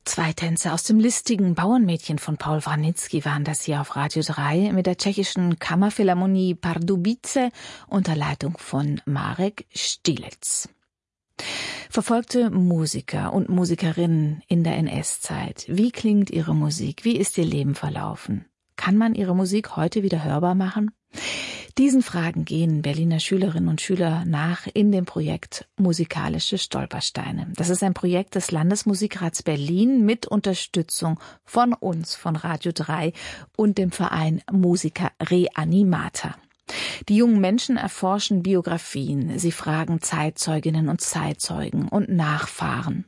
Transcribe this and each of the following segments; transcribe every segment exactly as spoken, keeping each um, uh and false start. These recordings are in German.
Zwei Tänze aus dem listigen Bauernmädchen von Paul Wranitzky waren das hier auf Radio drei mit der tschechischen Kammerphilharmonie Pardubice unter Leitung von Marek Stilec. Verfolgte Musiker und Musikerinnen in der N S-Zeit. Wie klingt ihre Musik? Wie ist ihr Leben verlaufen? Kann man ihre Musik heute wieder hörbar machen? Diesen Fragen gehen Berliner Schülerinnen und Schüler nach in dem Projekt Musikalische Stolpersteine. Das ist ein Projekt des Landesmusikrats Berlin mit Unterstützung von uns, von Radio drei und dem Verein Musica Reanimata. Die jungen Menschen erforschen Biografien, sie fragen Zeitzeuginnen und Zeitzeugen und Nachfahren.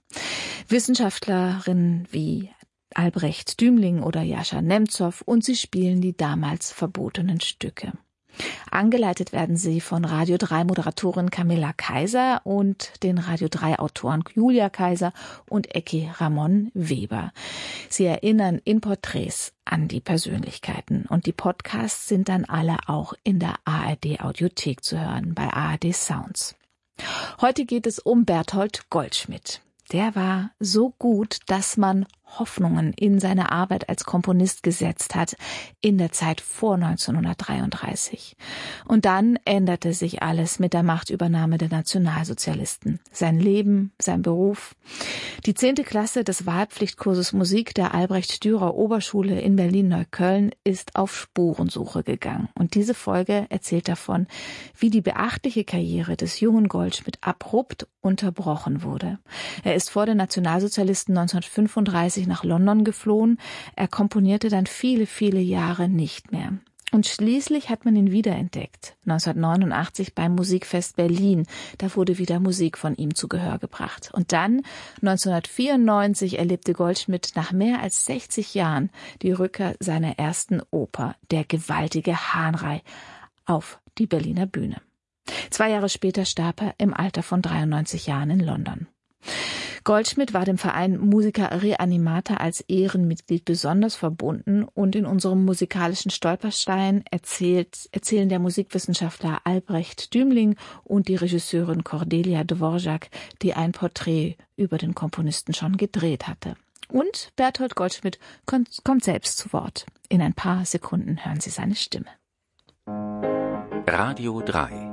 Wissenschaftlerinnen wie Albrecht Dümling oder Jascha Nemzow und sie spielen die damals verbotenen Stücke. Angeleitet werden sie von Radio drei Moderatorin Camilla Kaiser und den Radio drei Autoren Julia Kaiser und Ecki Ramon Weber. Sie erinnern in Porträts an die Persönlichkeiten und die Podcasts sind dann alle auch in der A R D Audiothek zu hören, bei A R D Sounds. Heute geht es um Bertolt Goldschmidt. Der war so gut, dass man Hoffnungen in seine Arbeit als Komponist gesetzt hat in der Zeit vor neunzehnhundertdreiunddreißig. Und dann änderte sich alles mit der Machtübernahme der Nationalsozialisten. Sein Leben, sein Beruf. Die zehnte Klasse des Wahlpflichtkurses Musik der Albrecht-Dürer Oberschule in Berlin-Neukölln ist auf Spurensuche gegangen. Und diese Folge erzählt davon, wie die beachtliche Karriere des jungen Goldschmidt abrupt unterbrochen wurde. Er ist vor den Nationalsozialisten neunzehnhundertfünfunddreißig nach London geflohen. Er komponierte dann viele, viele Jahre nicht mehr. Und schließlich hat man ihn wiederentdeckt, neunzehnhundertneunundachtzig beim Musikfest Berlin. Da wurde wieder Musik von ihm zu Gehör gebracht. Und dann, neunzehnhundertvierundneunzig, erlebte Goldschmidt nach mehr als sechzig Jahren die Rückkehr seiner ersten Oper, Der gewaltige Hahnrei, auf die Berliner Bühne. Zwei Jahre später starb er im Alter von dreiundneunzig Jahren in London. Goldschmidt war dem Verein Musica Reanimata als Ehrenmitglied besonders verbunden und in unserem musikalischen Stolperstein erzählt, erzählen der Musikwissenschaftler Albrecht Dümling und die Regisseurin Cordelia Dvorak, die ein Porträt über den Komponisten schon gedreht hatte. Und Bertolt Goldschmidt kommt selbst zu Wort. In ein paar Sekunden hören Sie seine Stimme. Radio drei